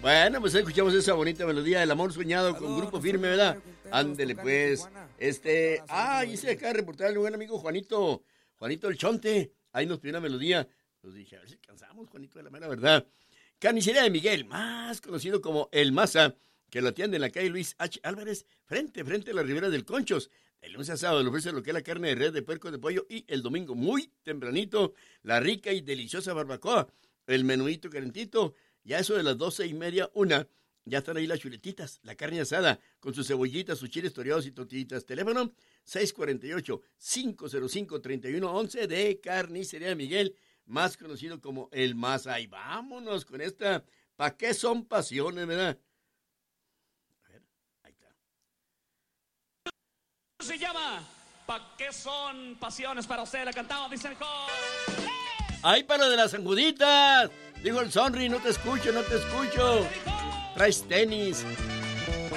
Bueno, pues escuchamos esa bonita melodía del amor soñado con Grupo Firme, ¿verdad? Ándele, pues. Dice acá a reportar el buen amigo Juanito el Chonte. Ahí nos pidió una melodía. Nos dije, a ver si cansamos, Juanito, de la mera verdad. Carnicería de Miguel, más conocido como El Maza, que lo atiende en la calle Luis H. Álvarez, frente a la ribera del Conchos. De lunes a sábado le ofrece lo que es la carne de res, de puerco, de pollo, y el domingo, muy tempranito, la rica y deliciosa barbacoa, el menudito calentito. Ya eso de las 12:30, 1, ya están ahí las chuletitas, la carne asada, con sus cebollitas, sus chiles toreados y tortillitas. Teléfono 648-505-3111 de Carnicería de Miguel, más conocido como El Maza. Y vámonos con esta, ¿pa' qué son pasiones, verdad? A ver, ahí está. Se llama ¿Pa' qué son pasiones para usted? La cantaba, dice el coro. ¡Ay, para lo de las sanguditas! Dijo el Sonri, no te escucho. Traes tenis.